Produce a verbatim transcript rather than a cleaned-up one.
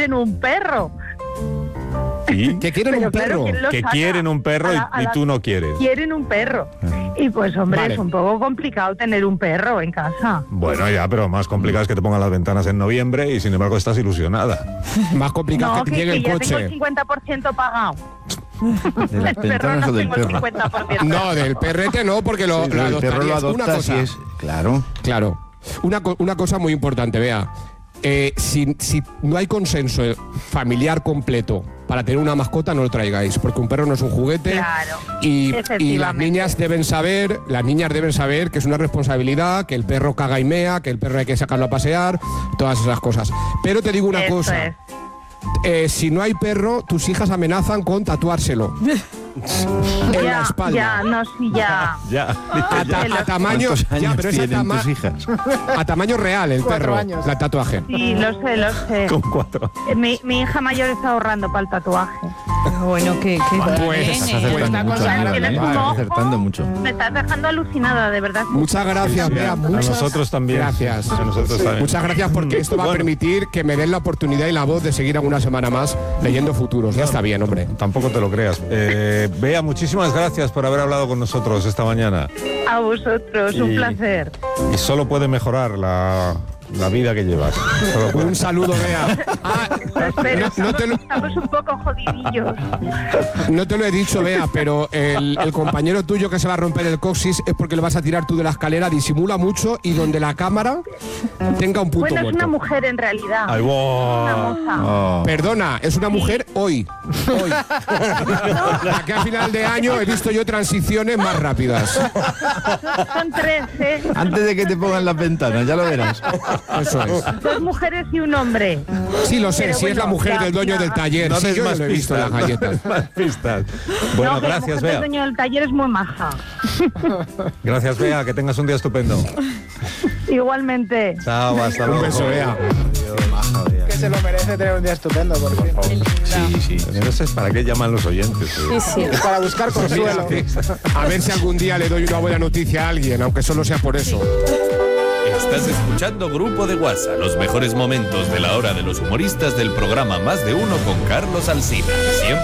quieren un perro. ¿Sí? Que quieren Pero un perro. claro, ¿quién lo Que saca? quieren un perro A y, la- a y la- tú no quieres. Quieren un perro. Y pues, hombre, Vale. es un poco complicado tener un perro en casa. Bueno, ya, pero más complicado es que te pongan las ventanas en noviembre y sin embargo estás ilusionada. Más complicado No, que que, te llegue que el ya tengo el coche. cincuenta por ciento pagado. ¿De las El perro ventanas no o del tengo el perro? cincuenta por ciento. No, del perrete no, porque lo, Sí, lo el perro lo adoptarías. Una adoptas cosa, y es... Claro. claro. Una, co- una cosa muy importante, vea. Eh, si, si no hay consenso familiar completo para tener una mascota, no lo traigáis, porque un perro no es un juguete. Claro, y, y las efectivamente. niñas deben saber, las niñas deben saber que es una responsabilidad, que el perro caga y mea, que el perro hay que sacarlo a pasear, todas esas cosas. Pero te digo una Eso cosa. es. Eh, si no hay perro, tus hijas amenazan con tatuárselo en la Ya, espalda. ya, no, sí, ya. Ya. A, ta- a tamaño, ¿Cuántos años ya, pero es a, tienen tama- tus hijas? a tamaño real el Cuatro perro, años. la tatuaje. Sí, lo sé, lo sé. Con cuatro. Eh, Mi, mi hija mayor está ahorrando para el tatuaje. Bueno, que, que Pues, bien, Estás ¿eh? acertando Está mucho, consagrada, Aníbal, tienes ¿eh? un Estás ojo. acertando mucho. Me estás dejando alucinada, de verdad. Muchas gracias, Bea. A Muchas nosotros también. Gracias. A nosotros también. Muchas gracias porque esto va a Bueno. permitir que me den la oportunidad y la voz de seguir alguna semana más leyendo futuros. Ya está bien, hombre. Tampoco te lo creas. Eh, Bea, muchísimas gracias por haber hablado con nosotros esta mañana. A vosotros, un Y- placer. Y solo puede mejorar la, la vida que llevas. Solo puede. Un saludo, Bea. Ah, Espero, no, no te lo, estamos un poco jodidillos. no te lo he dicho, Bea, pero el, el compañero tuyo que se va a romper el coxis es porque le vas a tirar tú de la escalera, disimula mucho y donde la cámara tenga un punto Bueno, es muerto. una mujer en realidad. Ay, wow. Una moza. Oh. Perdona, es una mujer hoy. Hoy. Aquí a final de año he visto yo transiciones más rápidas. Son tres, ¿eh? Antes de que te pongan las ventanas, ya lo verás. Eso es. Dos mujeres y un hombre. Sí, lo sé, Pero si es la bueno, mujer ya, del dueño ya. del taller. No Sí, des yo ya más lo he visto en pistas. las galletas. no des más pistas. Bueno, No, que la gracias, mujer del Bea. dueño del taller es muy maja. Gracias, Bea. Que tengas un día estupendo. Igualmente. Chao, hasta luego. Un beso, Bea. Que se lo merece tener un día estupendo, por fin. Sí, sí. No sé para qué llaman los oyentes. eh. Sí, sí. Para buscar consuelo. A ver si algún día le doy una buena noticia a alguien, aunque solo sea por eso. Estás escuchando Grupo de WhatsApp, los mejores momentos de la hora de los humoristas del programa Más de Uno con Carlos Alsina. Siempre